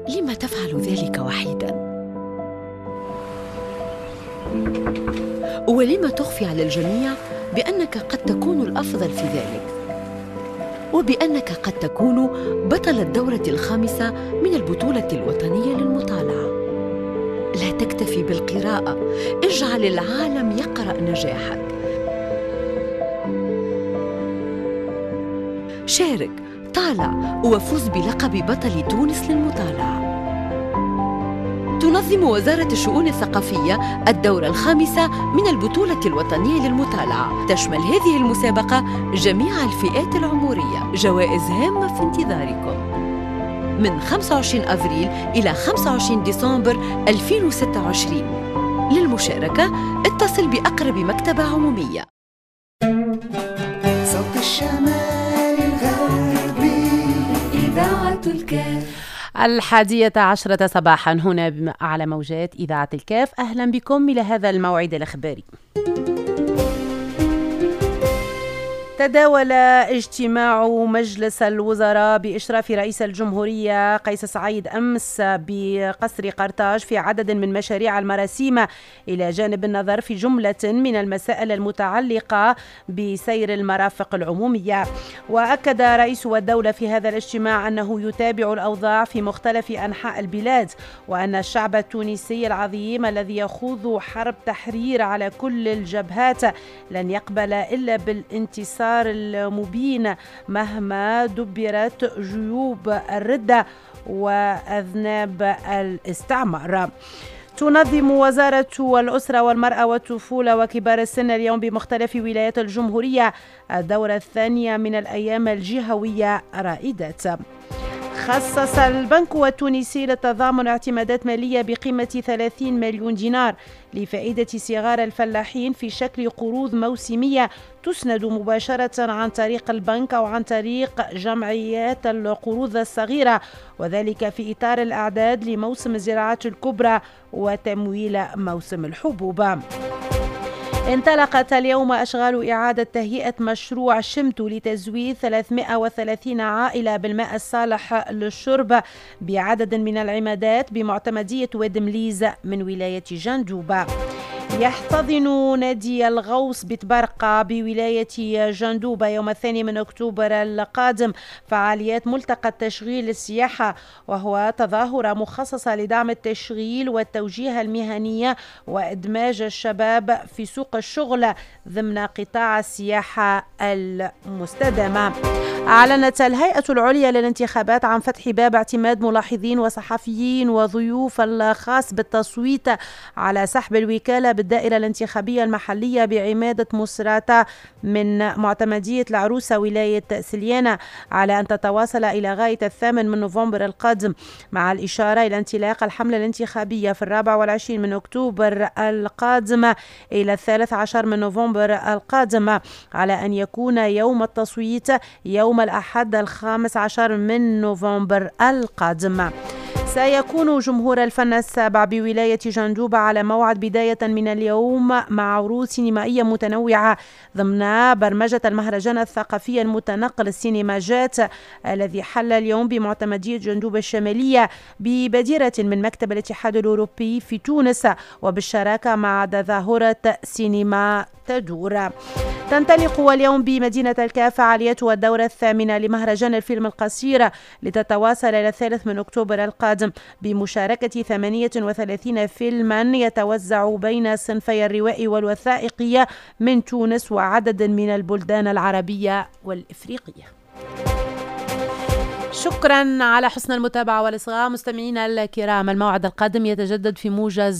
لم تفعل ذلك وحيداً؟ ولم تخفي على الجميع بأنك قد تكون الأفضل في ذلك، وبأنك قد تكون بطل الدورة الخامسة من البطولة الوطنية للمطالعة؟ لا تكتفي بالقراءة، اجعل العالم يقرأ نجاحك. شارك، طالع، وفوز بلقب بطل تونس للمطالعة. تنظم وزارة الشؤون الثقافية الدورة الخامسة من البطولة الوطنية للمطالعة. تشمل هذه المسابقة جميع الفئات العمرية. جوائز هامة في انتظاركم من 25 أفريل إلى 25 ديسمبر 2026. للمشاركة اتصل بأقرب مكتبة عمومية. صوت الشمال الغربي، إذاعة الكاف. 11:00 صباحا هنا على موجات إذاعة الكاف. أهلا بكم إلى هذا الموعد الإخباري. تداول اجتماع مجلس الوزراء بإشراف رئيس الجمهورية قيس سعيد أمس بقصر قرطاج في عدد من مشاريع المراسيم، إلى جانب النظر في جملة من المسائل المتعلقة بسير المرافق العمومية. وأكد رئيس الدولة في هذا الاجتماع أنه يتابع الأوضاع في مختلف أنحاء البلاد، وأن الشعب التونسي العظيم الذي يخوض حرب تحرير على كل الجبهات لن يقبل إلا بالانتصار المبين مهما دبرت جيوب الردة وأذناب الاستعمار. تنظم وزارة الأسرة والمرأة والطفولة وكبار السن اليوم بمختلف ولايات الجمهورية الدورة الثانية من الأيام الجهوية رائدات. خصص البنك التونسي للتضامن اعتمادات مالية بقيمة 30 مليون دينار لفائدة صغار الفلاحين في شكل قروض موسمية تسند مباشرة عن طريق البنك أو عن طريق جمعيات القروض الصغيرة، وذلك في إطار الأعداد لموسم الزراعات الكبرى وتمويل موسم الحبوب. انطلقت اليوم أشغال إعادة تهيئة مشروع شمتو لتزويد 330 عائلة بالماء الصالح للشرب بعدد من العمادات بمعتمدية وادي مليز من ولاية جندوبة. يحتضن نادي الغوص بتبرقة بولاية جندوبة يوم 2 أكتوبر القادم فعاليات ملتقى التشغيل السياحة، وهو تظاهرة مخصصة لدعم التشغيل والتوجيه المهني وإدماج الشباب في سوق الشغل ضمن قطاع السياحة المستدامة. أعلنت الهيئة العليا للانتخابات عن فتح باب اعتماد ملاحظين وصحفيين وضيوف الخاص بالتصويت على سحب الوكالة بالدائرة الانتخابية المحلية بعمادة مصراتة من معتمدية العروسة ولاية سليانة، على أن تتواصل إلى غاية 8 نوفمبر القادم، مع الإشارة إلى انطلاق الحملة الانتخابية في 24 أكتوبر القادم إلى 13 نوفمبر القادم، على أن يكون يوم التصويت يوم الأحد 15 نوفمبر القادم. سيكون جمهور الفن السابع بولاية جندوبة على موعد بداية من اليوم مع عروض سينمائية متنوعة ضمن برمجة المهرجان الثقافي المتنقل السينماجات الذي حل اليوم بمعتمدية جندوبة الشمالية ببديرة من مكتب الاتحاد الأوروبي في تونس، وبالشراكة مع تظاهرة سينما تدور. تنطلق اليوم بمدينة الكاف فعاليات الدورة الثامنة لمهرجان الفيلم القصير لتتواصل إلى 3 أكتوبر القادم بمشاركة 38 فيلما يتوزع بين صنفي الروائي والوثائقية من تونس وعدد من البلدان العربية والإفريقية. شكرا على حسن المتابعة والإصغاء مستمعينا الكرام. الموعد القادم يتجدد في موجز